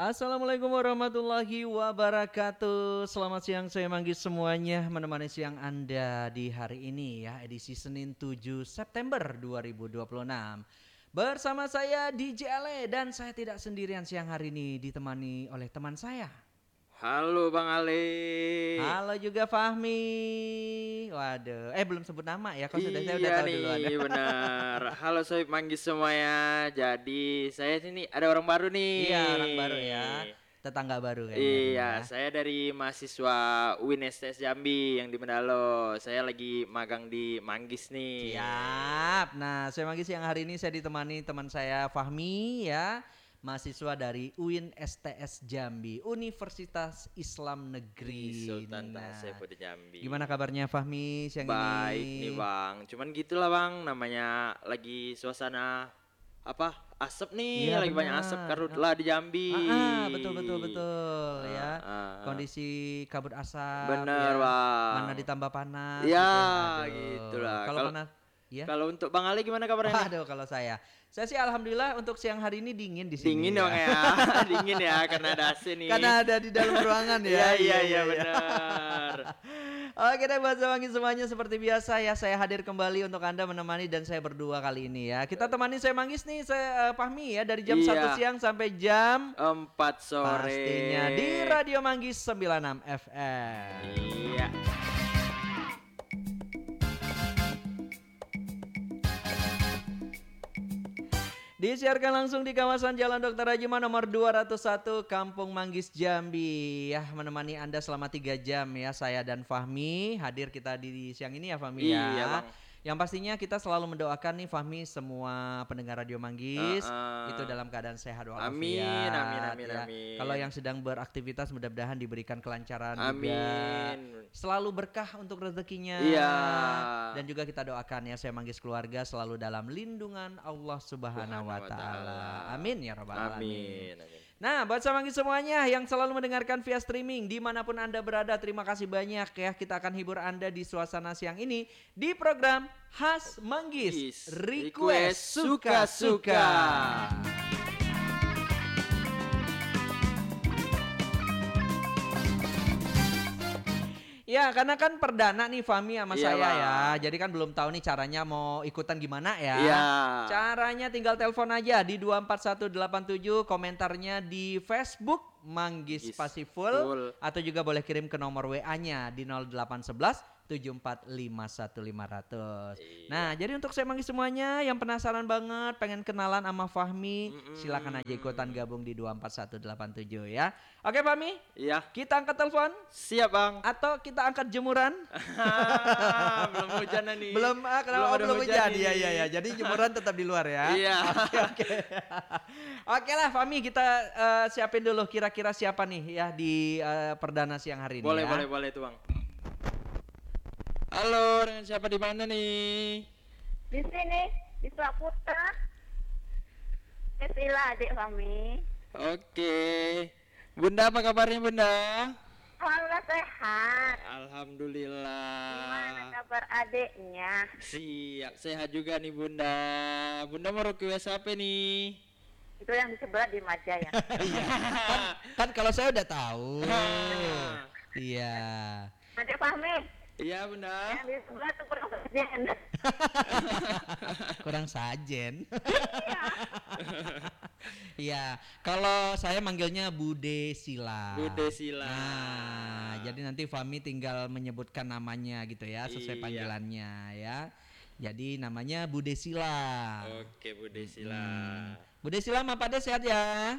Assalamualaikum warahmatullahi wabarakatuh. Selamat siang, saya Manggis semuanya menemani siang Anda di hari ini ya, edisi Senin 7 September 2026. Bersama saya DJ Ale dan saya tidak sendirian siang hari ini, ditemani oleh teman saya. Halo Bang Ale. Halo juga Fahmi. Waduh, belum sebut nama ya, kalau saya udah Iya tahu nih, duluan. benar. Halo Soib Manggis semuanya. Jadi saya sini ada orang baru nih. Iya, orang baru ya, tetangga baru kayaknya nih Iya, ya. saya dari mahasiswa UIN STS Jambi yang di Mendalo. Saya lagi magang di Manggis nih. Siap. Nah, saya Manggis yang hari ini saya ditemani teman saya Fahmi ya, mahasiswa dari UIN STS Jambi, Universitas Islam Negeri. Sultan Nah, Tasef di Jambi. gimana kabarnya Fahmi siang Baik ini? nih Bang. Cuman gitulah Bang, namanya lagi suasana asap nih, Iya lagi banyak benar. asap karhutlah di Jambi. Betul ya. Kondisi kabut asap Bener ya. Bang. Mana ditambah panas Ya, gitu. Aduh. gitulah. Kalau panas ya. Kalau untuk Bang Ali gimana kabarnya nih? Waduh, kalau saya sih alhamdulillah untuk siang hari ini dingin di sini. Dingin dong ya. Dingin ya karena ada AC nih. Karena ada di dalam ruangan ya. Iya benar. Oke deh buat semuanya semuanya seperti biasa ya, saya hadir kembali untuk Anda menemani dan saya berdua kali ini ya. Kita temani saya Manggis nih, saya Fahmi ya, dari jam 1 siang sampai jam 4 sore. Pastinya di Radio Manggis 96 FM. Iya. Disiarkan langsung di kawasan Jalan Dr. Rajima nomor 201 Kampung Manggis Jambi ya, menemani Anda selama 3 jam ya, saya dan Fahmi hadir kita di siang ini ya Fahmi ya. Iya, Bang. Yang pastinya kita selalu mendoakan nih Fahmi semua pendengar Radio Manggis itu dalam keadaan sehat walafiat. Amin. Ya. Kalau yang sedang beraktivitas mudah-mudahan diberikan kelancaran Amin. juga. Selalu berkah untuk rezekinya. Iya. Dan juga kita doakan ya, saya Manggis keluarga selalu dalam lindungan Allah Subhanahu wa taala. Amin ya rabbal alamin. Amin. Nah, buat saya Manggis semuanya yang selalu mendengarkan via streaming dimanapun Anda berada, terima kasih banyak ya. Kita akan hibur Anda di suasana siang ini di program Khas Manggis Request Suka-Suka. Ya, karena kan perdana nih Fahmi sama Iya, saya Bang. ya. Jadi kan belum tahu nih caranya mau ikutan gimana ya. Iya. Caranya tinggal telepon aja di 24187, komentarnya di Facebook Manggis Pasti Full, atau juga boleh kirim ke nomor WA-nya di 0811 74511500. Iya. Nah, jadi untuk saya Manggis semuanya yang penasaran banget pengen kenalan sama Fahmi, silakan aja ikutan gabung di 24187 ya. Oke Fahmi? Iya. Kita angkat telepon Siap, Bang. atau kita angkat jemuran? Belum hujan nih. Belum, kenapa ada belum hujan? nih. Iya. Jadi jemuran tetap di luar ya. Iya. Oke. Oke lah Fahmi, kita siapin dulu kira-kira siapa nih ya di perdana siang hari ini Boleh ya. boleh tuh, Bang. Halo, dengan siapa di mana nih? Di sini, di Swaputra. Sila adik kami. Oke. Bunda, apa kabarnya Bunda? Alhamdulillah sehat. Alhamdulillah. Gimana kabar adiknya? Siap, sehat juga nih Bunda. Bunda mau request apa nih? Itu yang di sebelah di aja ya. Kan kalau saya udah tahu. Iya. Adik Fahmi, Iya Bunda. yang di sebelah tuh kurang sejen. Kurang sajen. Iya, kalau saya manggilnya Bude Sila. Bude Sila. Nah, jadi nanti Fahmi tinggal menyebutkan namanya gitu ya, sesuai Iya. panggilannya ya. Jadi namanya Bude Sila. Oke, Bude Sila. Bude Sila sama Pak De sehat ya?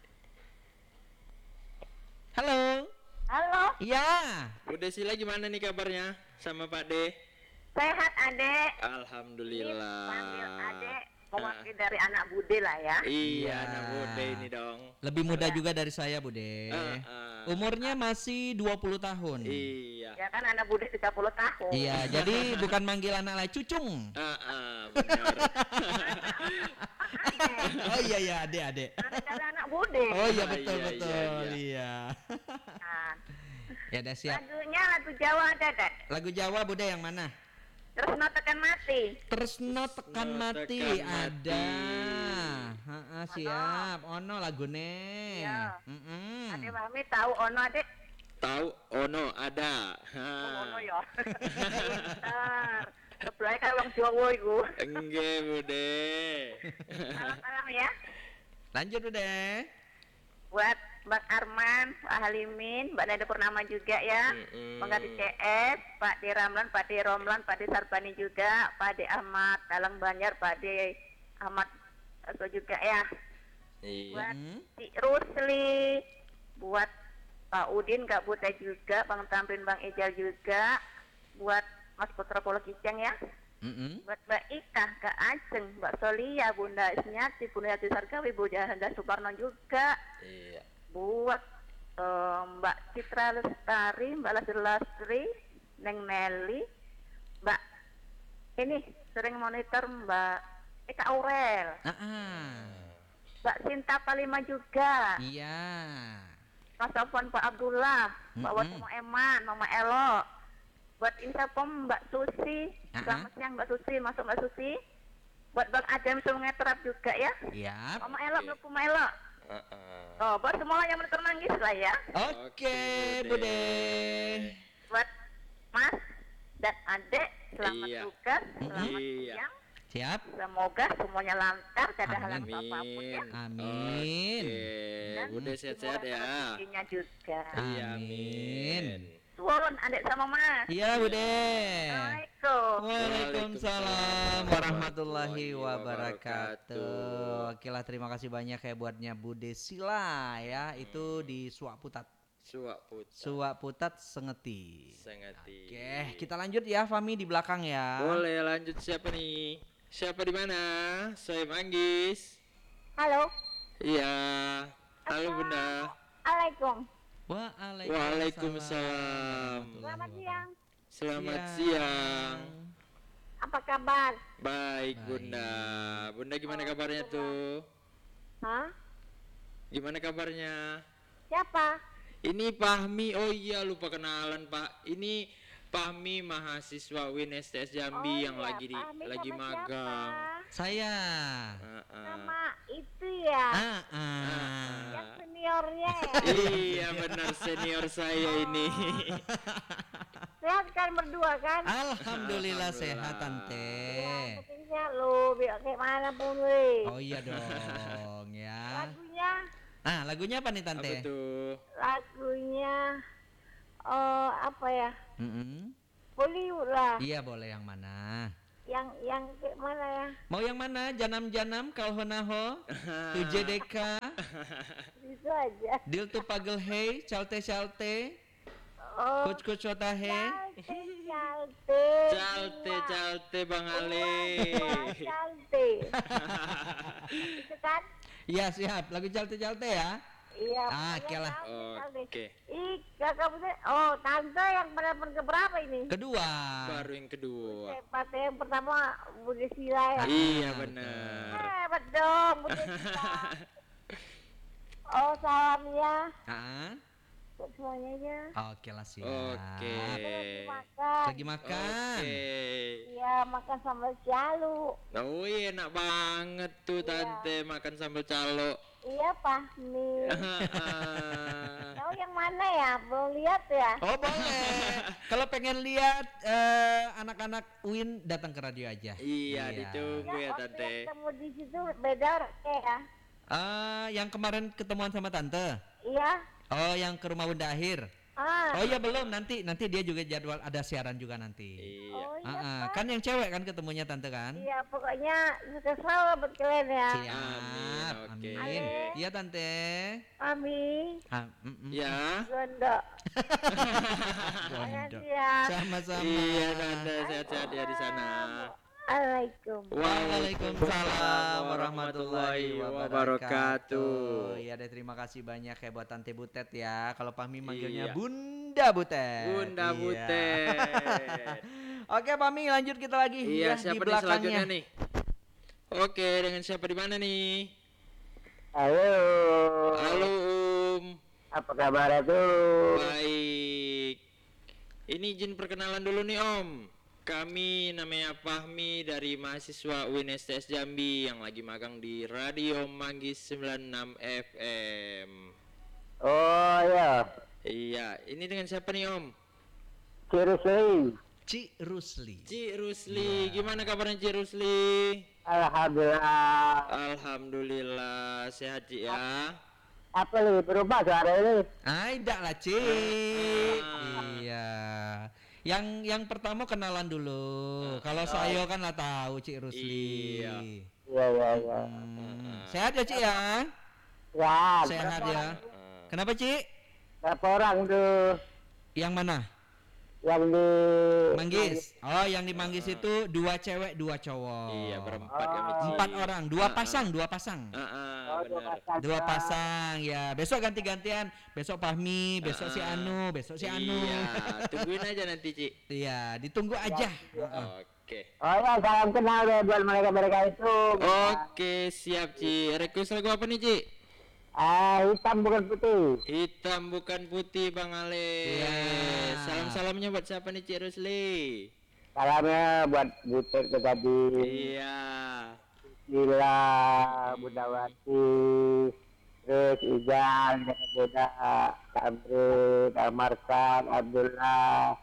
Halo. Halo, Iya. Bude Sila gimana nih kabarnya sama Pak De? sehat adik. Alhamdulillah. Panggil adik, mewakili dari anak Bude lah ya. Iya, anak Bude ini dong. Lebih muda juga dari saya, Bude. Umurnya masih 20 tahun. Iya. Ya kan anak Bude 30 tahun. Iya, jadi bukan manggil anak lain, cucung. Benar. Oh iya, Adek. Adik dari anak Bude. Oh iya, Ah, betul. iya. Iya. Nah, Ya udah siap. lagunya lagu Jawa ada, Dad. Lagu Jawa Bude yang mana? Tresno tekan mati. Tresno tekan Tresno mati tekan ada. mati. Heeh, siap. Ono lagune. Iya. Mm-mm. Adek Fahmi tahu ono adek. Tahu ono ada. Oh, ono ya. Pintar. Kebetulan kan wong Jawa iku. Enggak Bude. Salam ya. Lanjut udah. Buat Bang Arman, Pak Halimin, Mbak Nada Purnama juga ya. Bang Gadi CS, Pak D Ramlan, Pak D Romlan, Pak D Sarbani juga, Pak D Ahmad Talang Banjar, Pak D Ahmad Aso juga ya. Iya. Buat Si Rusli, buat Pak Udin, Kak Buta juga, Bang Tamrin, Bang Ijal juga, buat Mas Putra Polo Kiceng ya. Mm-mm. Buat Mbak Ika, Kak Ajeng, Mbak Solia, Bunda Isnyati, Bunda Yati Sargawi, Bu Jahanda Suparno juga. Iya. Buat Mbak Citra Lestari, Mbak Lasri Lasri, Neng Nelly, Mbak ini sering monitor Mbak Eka Aurel, Mbak Sinta Palima juga, Iya. Mas Sofwan Pak Abdullah, Mbak Wasmo Eman, Mama Elo, buat Insapom Mbak Susi, selamat siang Mbak Susi, masuk Mbak Susi, buat Bang Adam Sungai Terap juga ya, Iya. Mama Elo, Mama Elo. Oh, buat semua yang menonton manggis lah ya. Oke, Bude. Buat Mas dan Adek, selamat Iya. tugas, selamat Iya. siang. Siap. Semoga semuanya lancar, tidak ada halangan Amin. apapun ya. Amin. Oke, Bude sehat-sehat ya. Rezekinya juga. Iya, Amin. Suwun Adek sama Mas. Iya, Bude. Assalamualaikum. Waalaikumsalam warahmatullahi wabarakatuh. Oke lah, terima kasih banyak ya buatnya Bude Sila ya. Itu di Suak Putat. Suak Putat Sengeti. Oke, kita lanjut ya Fami di belakang ya. Boleh lanjut siapa nih? Siapa di mana? Saya Manggis. Halo. Iya. Halo Bunda. Assalamualaikum. Waalaikumsalam. Selamat siang. Selamat siang. Apa kabar? Baik Bunda. Bunda gimana kabarnya tuh? Hah? Gimana kabarnya? Siapa? Ini Fahmi. Oh iya lupa kenalan Pak. Ini Fahmi mahasiswa UIN STS Jambi yang lagi lagi magang. Saya. Nama itu ya. Yang seniornya ya. Iya benar senior saya ini. Sehat kan berdua kan? Alhamdulillah sehat Tante. Pentingnya lo biar kayak mana pun weh. Oh iya dong ya. Lagunya Lagunya apa nih Tante? Apa tuh? lagunya apa ya? Mm-mm. Bollywood lah. Iya boleh yang mana? Yang kayak mana ya? Mau yang mana? Janam-janam kalhonaho, tuje deka, Itu aja. dil tu pagel hei, calte, Oh. kuch he. Calte Bang Ale. Calte. Itu kan? Iya siap, lagu calte ya. Iya. Oke lah. Oke. Ih, kakak punya. Oh, tante yang pada keberapa ini? Kedua. Baru yang kedua. Hebat yang pertama Budi Sila ya. Iya benar. Hebat dong Budi Sila. Oh, salam ya buat semuanya ya. Oke lah siap. Oke. Makan. Lagi makan. Oke. Iya, makan sambal jalu. Oh iya enak banget tuh Tante makan sambal calo. Iya, Fahmi. Tahu yang mana ya? Belum lihat ya? Oh boleh. Kalau pengen lihat anak-anak UIN datang ke radio aja. Iya ditunggu ya waktu Tante. yang ketemu di situ beda orangnya ya. Yang kemarin ketemuan sama Tante. Iya. Oh yang ke rumah Bunda Akhir. Oh iya belum, nanti dia juga jadwal ada siaran juga nanti. Iya. Oh iya, Pak. Kan yang cewek kan ketemunya Tante kan? Iya, pokoknya sukses selalu buat kalian ya. Siap. Amin, oke. Amin. Iya Tante. Amin. Ya. Gondo. Gondo. Ya. Sama-sama. Iya Tante sehat-sehat ya di sana. Assalamualaikum. Waalaikumsalam warahmatullahi wabarakatuh. wabarakatuh. Ya deh terima kasih banyak ya buat Tante Butet ya. Kalau Fahmi manggilnya Iya. Bunda Butet. Bunda Iya. Butet. Oke Fahmi lanjut kita lagi Iya ya, siapa di nih belakangnya. selanjutnya nih? Oke dengan siapa di mana nih? Halo. Halo Apa kabar tuh? Baik. Ini izin perkenalan dulu nih Om. Kami namanya Fahmi dari mahasiswa UIN STS Jambi yang lagi magang di Radio Manggis 96 FM. Oh ya, Iya, ini dengan siapa nih Om? Cirusli. Ci Rusli. Cik Rusli, gimana kabarnya Cik Rusli? Alhamdulillah. Alhamdulillah, sehat Cik ya. Apa nih berubah suara ini? Tidak lah Ci. Iya. Yang pertama kenalan dulu. Kalau saya kan lah tahu Cik Rusli. Iya. Iya. Sehat ya Cik ya? Ya. Sehat ya. Kenapa Cik? Berapa orang tuh Yang mana? yang di Manggis. Oh, yang di Manggis itu 2 cewek, 2 cowok. Iya, berempat kami Cik. 4 orang, 2 pasang, 2 pasang. Benar. 2 pasang ya. Besok ganti-gantian. Besok Fahmi, besok si Anu, besok si Anu. Iya, tungguin aja nanti Cik. Iya, ditunggu aja. Oke. Oh ya, salam kenal deh buat mereka itu. Oke, siap Cik. Request lagu apa nih Cik? Hitam bukan putih. Hitam bukan putih Bang Ale. Iya. Salam-salamnya buat siapa nih Cik Rusli? Salamnya buat Butet tadi. Iya. Gila, Budawati, terus Ijal, Beda, Tamrin, Amarsan, Abdullah,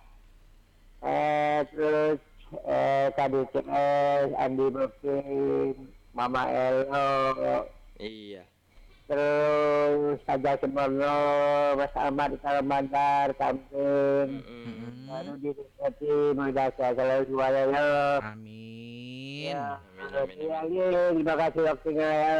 terus KDCS, Andi Bokin, Mama Elo, Iya. terus Saja Semono, Mas Ahmad di Bandar, Tamrin, baru di Depati, Merdeka, selalu semuanya. Amin. Ya, Amin. terima kasih waktunya ya.